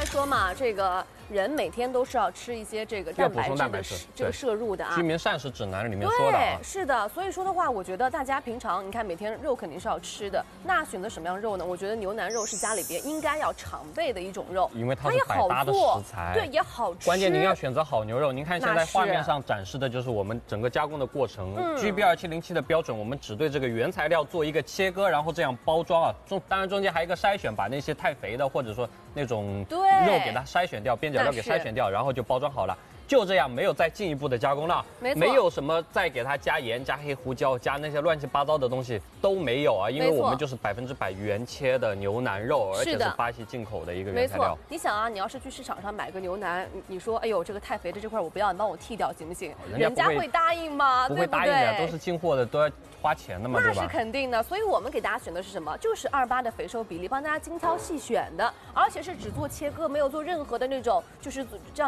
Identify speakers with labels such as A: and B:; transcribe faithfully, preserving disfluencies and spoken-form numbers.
A: 才说嘛，这个人每天都是要吃一些这个蛋白质的这个摄入的啊。
B: 居民膳食指南里面说的啊。
A: 对，是的。所以说的话，我觉得大家平常你看每天肉肯定是要吃的，那选择什么样肉呢？我觉得牛腩肉是家里边应该要常备的一种肉，
B: 因为它是百搭的食材，
A: 对，也好吃。
B: 关键您要选择好牛肉。您看现在画面上展示的就是我们整个加工的过程。嗯、G B 二七零七的标准，我们只对这个原材料做一个切割，然后这样包装啊。中当然中间还有一个筛选，把那些太肥的或者说那种肉给它筛选掉，边角料给筛选掉，然后就包装好了。就这样，没有再进一步的加工了，
A: 没
B: 没有什么再给它加盐、加黑胡椒、加那些乱七八糟的东西都没有啊，因为我们就是百分之百原切的牛腩肉，而且是巴西进口的一个原材料。
A: 没错，你想啊，你要是去市场上买个牛腩，你说，哎呦，这个太肥的这块我不要，你帮我剔掉行不行？人家会答应吗？
B: 不会答应的，都是进货的，都要花钱的嘛，对吧？
A: 那是肯定的，所以我们给大家选的是什么？就是二八的肥瘦比例，帮大家精挑细选的，而且是只做切割，没有做任何的那种就是这样。